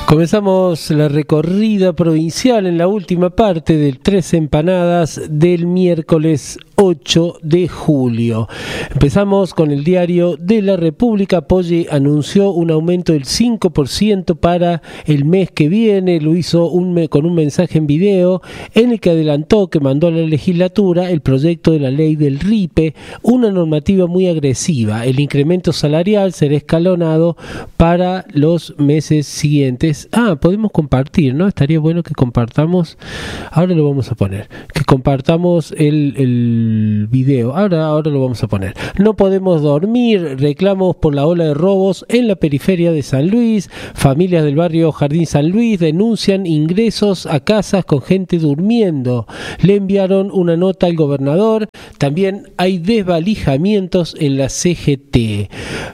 Comenzamos la recorrida provincial en la última parte del Tres Empanadas del miércoles 8 de julio. Empezamos con el diario de la República. Poggi anunció un aumento del 5% para el mes que viene. Lo hizo con un mensaje en video en el que adelantó que mandó a la legislatura el proyecto de la ley del RIPE, una normativa muy agresiva. El incremento salarial será escalonado para los meses siguientes. Podemos compartir, ¿no? Estaría bueno que compartamos. Ahora lo vamos a poner. Que compartamos el video. Ahora lo vamos a poner. No podemos dormir. Reclamos por la ola de robos en la periferia de San Luis. Familias del barrio Jardín San Luis denuncian ingresos a casas con gente durmiendo. Le enviaron una nota al gobernador. También hay desvalijamientos en la CGT.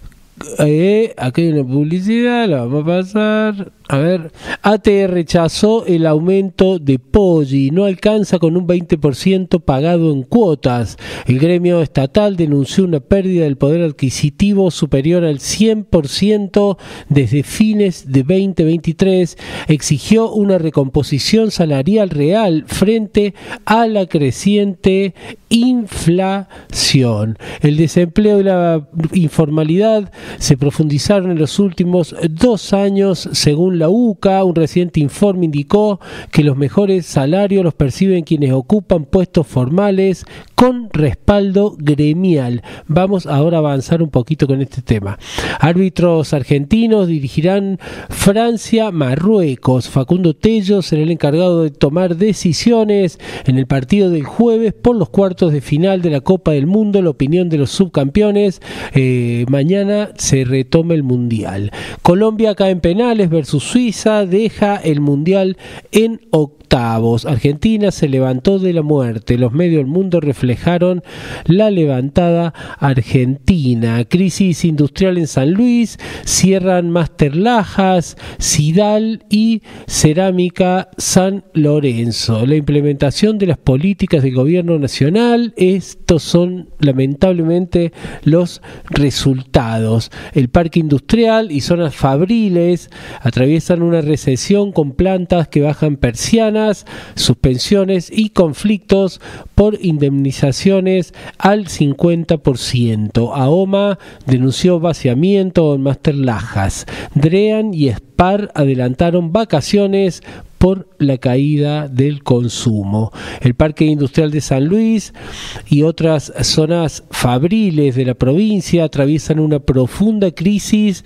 Aquí hay una publicidad, la vamos a pasar. A ver, ATE rechazó el aumento de Poggi, no alcanza con un 20% pagado en cuotas. El gremio estatal denunció una pérdida del poder adquisitivo superior al 100% desde fines de 2023. Exigió una recomposición salarial real frente a la creciente inflación. El desempleo y la informalidad se profundizaron en los últimos 2 años, según la UCA. Un reciente informe indicó que los mejores salarios los perciben quienes ocupan puestos formales con respaldo gremial. Vamos ahora a avanzar un poquito con este tema. Árbitros argentinos dirigirán Francia-Marruecos. Facundo Tello será el encargado de tomar decisiones en el partido del jueves por los cuartos de final de la Copa del Mundo. La opinión de los subcampeones. Mañana se retoma el Mundial. Colombia cae en penales versus Suiza, deja el Mundial en octavos. Argentina se levantó de la muerte. Los medios del mundo reflejaron la levantada argentina. Crisis industrial en San Luis. Cierran Masterlajas, Sidal y Cerámica San Lorenzo. La implementación de las políticas del gobierno nacional. Estos son lamentablemente los resultados. El parque industrial y zonas fabriles atraviesan una recesión con plantas que bajan persianas, suspensiones y conflictos por indemnizaciones al 50%. AOMA denunció vaciamiento en Masterlajas. Drean y Spar adelantaron vacaciones por la caída del consumo. El Parque Industrial de San Luis y otras zonas fabriles de la provincia atraviesan una profunda crisis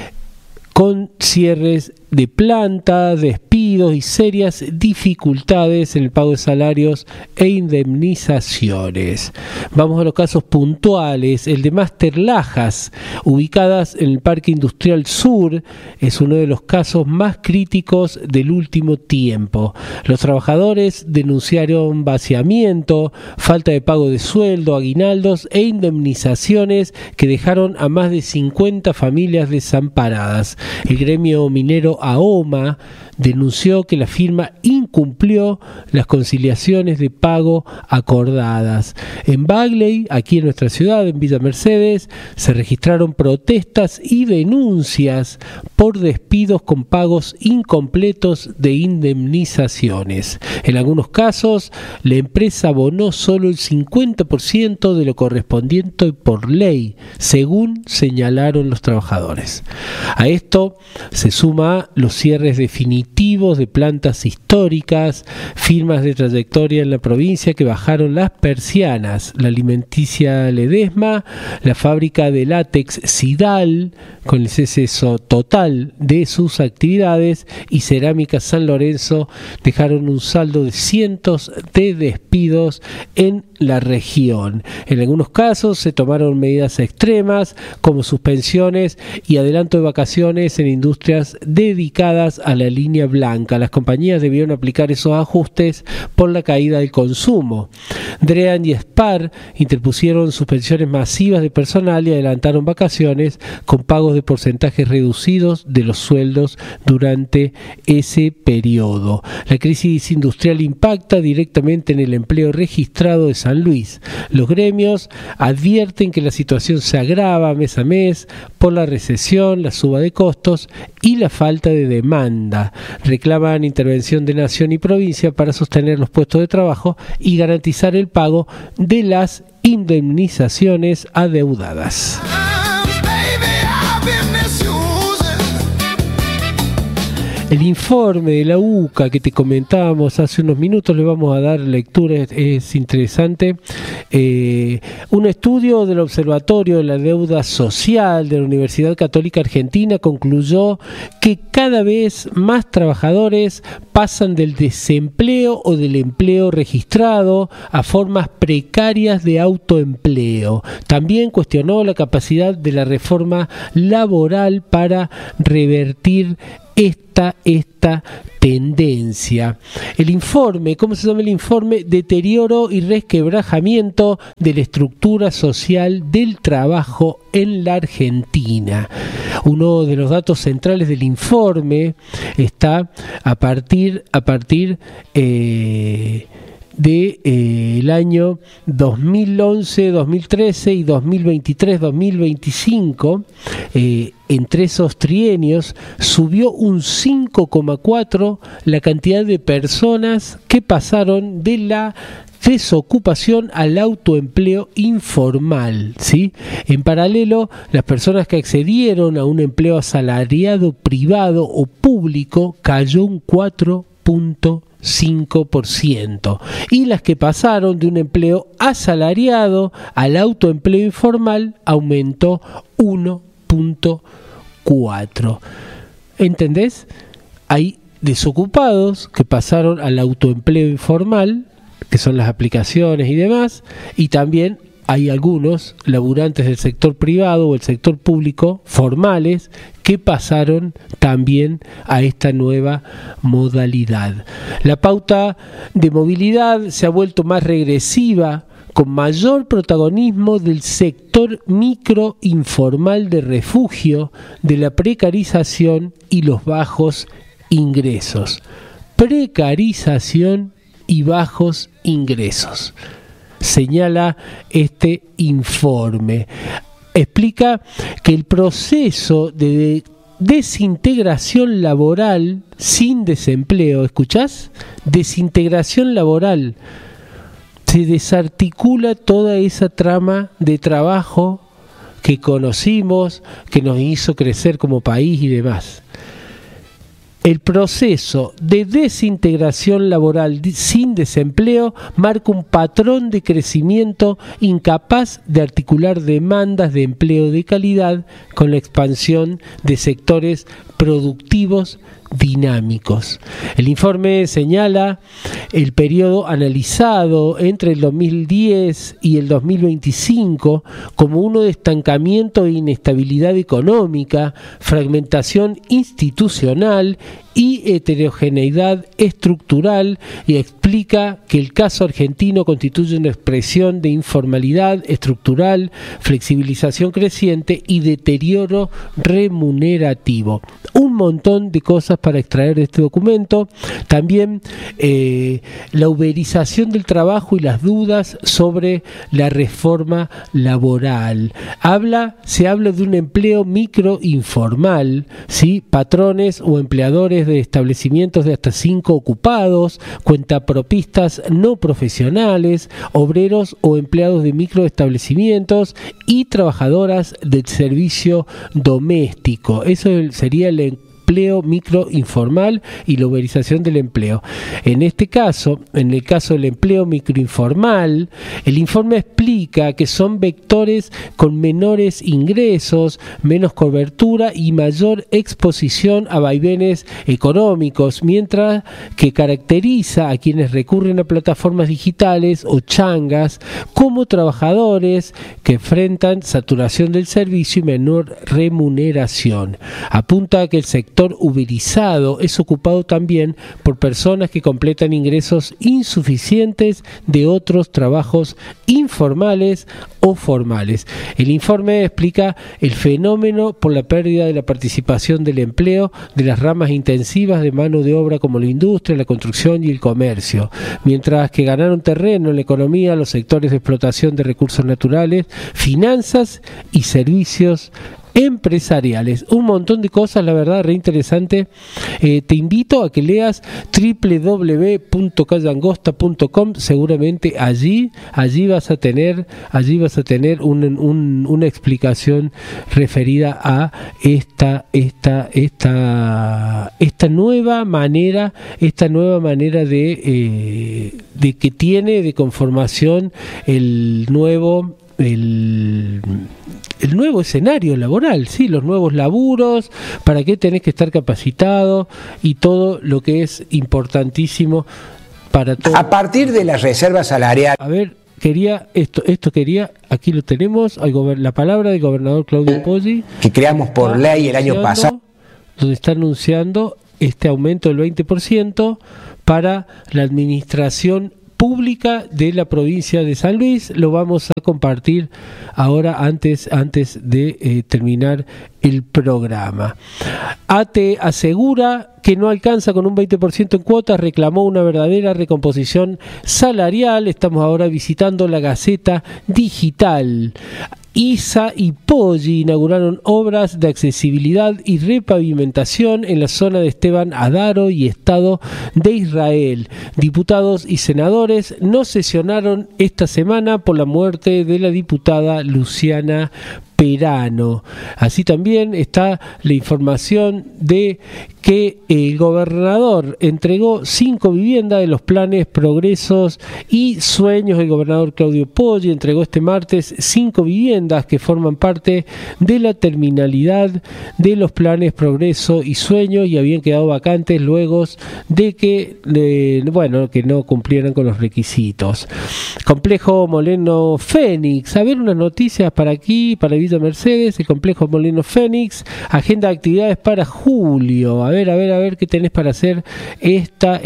con cierres de planta, despidos y serias dificultades en el pago de salarios e indemnizaciones. Vamos a los casos puntuales. El de Masterlajas, ubicadas en el Parque Industrial Sur, es uno de los casos más críticos del último tiempo. Los trabajadores denunciaron vaciamiento, falta de pago de sueldo, aguinaldos e indemnizaciones que dejaron a más de 50 familias desamparadas. El gremio minero AOMA denunció que la firma incumplió las conciliaciones de pago acordadas. En Bagley, aquí en nuestra ciudad, en Villa Mercedes, se registraron protestas y denuncias por despidos con pagos incompletos de indemnizaciones. En algunos casos, la empresa abonó solo el 50% de lo correspondiente por ley, según señalaron los trabajadores. A esto se suma los cierres definitivos de plantas históricas, firmas de trayectoria en la provincia que bajaron las persianas. La alimenticia Ledesma, la fábrica de látex Sidal, con el cese total de sus actividades, y Cerámica San Lorenzo dejaron un saldo de cientos de despidos en la región. En algunos casos se tomaron medidas extremas como suspensiones y adelanto de vacaciones en industrias dedicadas a la línea blanca. nunca. Las compañías debieron aplicar esos ajustes por la caída del consumo. Drean y Spar interpusieron suspensiones masivas de personal y adelantaron vacaciones con pagos de porcentajes reducidos de los sueldos durante ese periodo. La crisis industrial impacta directamente en el empleo registrado de San Luis. Los gremios advierten que la situación se agrava mes a mes por la recesión, la suba de costos y la falta de demanda. Reclaman intervención de nación y provincia para sostener los puestos de trabajo y garantizar el pago de las indemnizaciones adeudadas. El informe de la UCA que te comentábamos hace unos minutos, le vamos a dar lectura, es interesante. Un estudio del Observatorio de la Deuda Social de la Universidad Católica Argentina concluyó que cada vez más trabajadores pasan del desempleo o del empleo registrado a formas precarias de autoempleo. También cuestionó la capacidad de la reforma laboral para revertir esta tendencia. El informe, ¿cómo se llama el informe? Deterioro y resquebrajamiento de la estructura social del trabajo en la Argentina. Uno de los datos centrales del informe está a partir del año 2011, 2013 y 2023-2025, entre esos trienios subió un 5,4 la cantidad de personas que pasaron de la desocupación al autoempleo informal, ¿sí? En paralelo, las personas que accedieron a un empleo asalariado privado o público cayó un 4,5%, y las que pasaron de un empleo asalariado al autoempleo informal aumentó 1,4%. ¿Entendés? Hay desocupados que pasaron al autoempleo informal, que son las aplicaciones y demás, y también hay algunos laburantes del sector privado o el sector público formales que pasaron también a esta nueva modalidad. La pauta de movilidad se ha vuelto más regresiva, con mayor protagonismo del sector microinformal de refugio, de la precarización y los bajos ingresos. Precarización y bajos ingresos, señala este informe. Explica que el proceso de desintegración laboral sin desempleo, ¿escuchás? Desintegración laboral. Se desarticula toda esa trama de trabajo que conocimos, que nos hizo crecer como país y demás. El proceso de desintegración laboral sin desempleo marca un patrón de crecimiento incapaz de articular demandas de empleo de calidad con la expansión de sectores productivos dinámicos. El informe señala el periodo analizado entre el 2010 y el 2025 como uno de estancamiento e inestabilidad económica, fragmentación institucional y heterogeneidad estructural, y explica que el caso argentino constituye una expresión de informalidad estructural, flexibilización creciente y deterioro remunerativo. Un montón de cosas para extraer de este documento. También la uberización del trabajo y las dudas sobre la reforma laboral. Se habla de un empleo microinformal, ¿sí? Patrones o empleadores de establecimientos de hasta 5 ocupados, cuentapropistas no profesionales, obreros o empleados de microestablecimientos y trabajadoras del servicio doméstico. Eso sería el empleo microinformal y la uberización del empleo. En este caso, en el caso del empleo microinformal, el informe explica que son vectores con menores ingresos, menos cobertura y mayor exposición a vaivenes económicos, mientras que caracteriza a quienes recurren a plataformas digitales o changas como trabajadores que enfrentan saturación del servicio y menor remuneración. Apunta a que el sector sector uberizado es ocupado también por personas que completan ingresos insuficientes de otros trabajos informales o formales. El informe explica el fenómeno por la pérdida de la participación del empleo de las ramas intensivas de mano de obra como la industria, la construcción y el comercio, mientras que ganaron terreno en la economía los sectores de explotación de recursos naturales, finanzas y servicios empresariales. Un montón de cosas, la verdad, re interesante. Te invito a que leas www.callangosta.com. Seguramente allí vas a tener una explicación referida a esta nueva manera de que tiene de conformación el nuevo escenario laboral, ¿sí? Los nuevos laburos, para qué tenés que estar capacitado y todo lo que es importantísimo para todo. A partir de la reserva salarial. A ver, aquí lo tenemos, la palabra del gobernador Claudio Poggi, que creamos por ley el año pasado, donde está anunciando este aumento del 20% para la administración pública de la provincia de San Luis. Lo vamos a compartir ahora antes de terminar el programa. ATE asegura que no alcanza con un 20% en cuotas, reclamó una verdadera recomposición salarial. Estamos ahora visitando la Gaceta Digital. ISA y Poggi inauguraron obras de accesibilidad y repavimentación en la zona de Esteban Adaro y Estado de Israel. Diputados y senadores no sesionaron esta semana por la muerte de la diputada Luciana Perano. Así también está la información de que el gobernador entregó 5 viviendas de los planes Progresos y Sueños. El gobernador Claudio Poggi entregó este martes 5 viviendas que forman parte de la terminalidad de los planes Progreso y Sueños y habían quedado vacantes luego de que no cumplieran con los requisitos. Complejo Molino Fénix. A ver unas noticias para aquí, para Villa Mercedes. El complejo Molino Fénix, agenda de actividades para julio. A ver qué tenés para hacer esta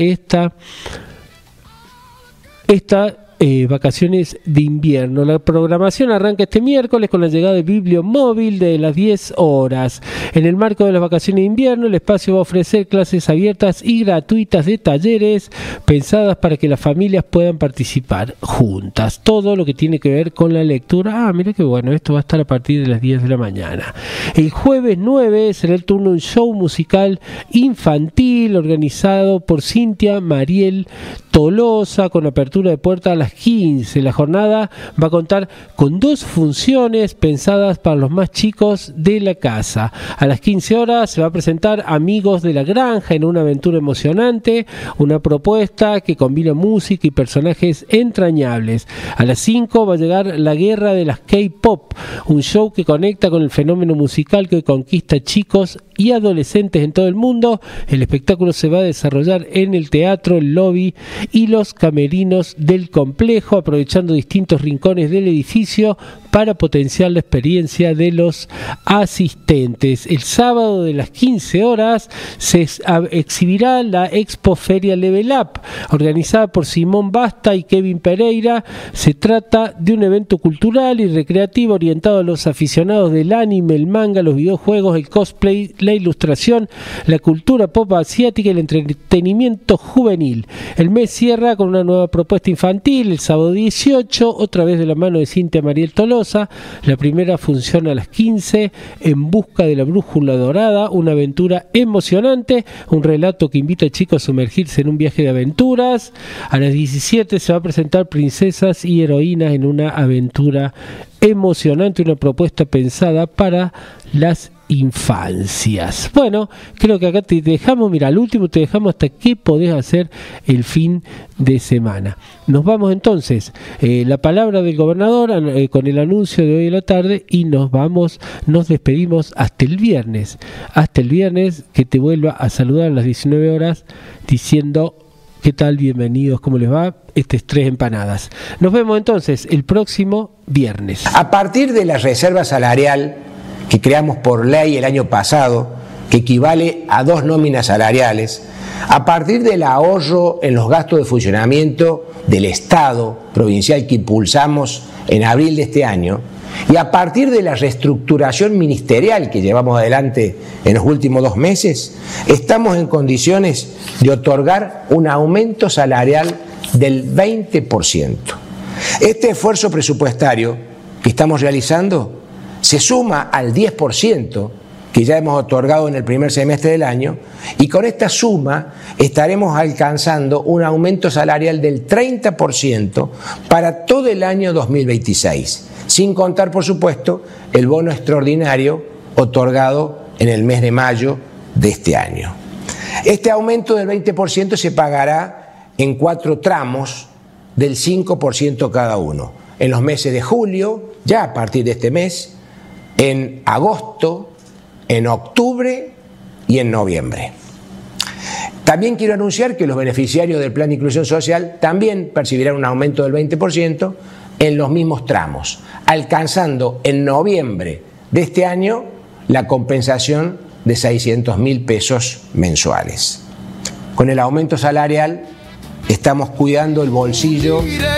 vacaciones de invierno. La programación arranca este miércoles con la llegada de Bibliomóvil de las 10 horas. En el marco de las vacaciones de invierno, el espacio va a ofrecer clases abiertas y gratuitas de talleres pensadas para que las familias puedan participar juntas. Todo lo que tiene que ver con la lectura. Mira qué bueno, esto va a estar a partir de las 10 de la mañana. El jueves 9 será el turno de un show musical infantil organizado por Cintia Mariel Tolosa, con apertura de puerta a las 15. La jornada va a contar con 2 funciones pensadas para los más chicos de la casa. A las 15 horas se va a presentar Amigos de la Granja en una aventura emocionante, una propuesta que combina música y personajes entrañables. A las 5 va a llegar La Guerra de las K-Pop, un show que conecta con el fenómeno musical que conquista chicos y adolescentes en todo el mundo. El espectáculo se va a desarrollar en el teatro, el lobby y los camerinos del complejo, aprovechando distintos rincones del edificio para potenciar la experiencia de los asistentes. El sábado de las 15 horas se exhibirá la Expo Feria Level Up, organizada por Simón Basta y Kevin Pereira. Se trata de un evento cultural y recreativo orientado a los aficionados del anime, el manga, los videojuegos, el cosplay, la ilustración, la cultura pop asiática y el entretenimiento juvenil. El mes cierra con una nueva propuesta infantil, el sábado 18, otra vez de la mano de Cintia Mariel Tolosa. La primera función a las 15, En busca de la brújula dorada, una aventura emocionante, un relato que invita a chicos a sumergirse en un viaje de aventuras. A las 17 se va a presentar Princesas y Heroínas en una aventura emocionante, una propuesta pensada para las infancias. Bueno, creo que acá te dejamos, mira, al último te dejamos hasta qué podés hacer el fin de semana. Nos vamos entonces, la palabra del gobernador con el anuncio de hoy en la tarde y nos despedimos hasta el viernes, que te vuelva a saludar a las 19 horas diciendo: ¿qué tal? Bienvenidos, ¿cómo les va? Este es 3 empanadas. Nos vemos entonces el próximo viernes. A partir de la reserva salarial que creamos por ley el año pasado, que equivale a 2 nóminas salariales, a partir del ahorro en los gastos de funcionamiento del Estado provincial que impulsamos en abril de este año, y a partir de la reestructuración ministerial que llevamos adelante en los últimos 2 meses, estamos en condiciones de otorgar un aumento salarial del 20%. Este esfuerzo presupuestario que estamos realizando se suma al 10% que ya hemos otorgado en el primer semestre del año, y con esta suma estaremos alcanzando un aumento salarial del 30% para todo el año 2026, sin contar, por supuesto, el bono extraordinario otorgado en el mes de mayo de este año. Este aumento del 20% se pagará en 4 tramos del 5% cada uno, en los meses de julio, ya a partir de este mes, en agosto, en octubre y en noviembre. También quiero anunciar que los beneficiarios del Plan de Inclusión Social también percibirán un aumento del 20% en los mismos tramos, alcanzando en noviembre de este año la compensación de 600.000 pesos mensuales. Con el aumento salarial estamos cuidando el bolsillo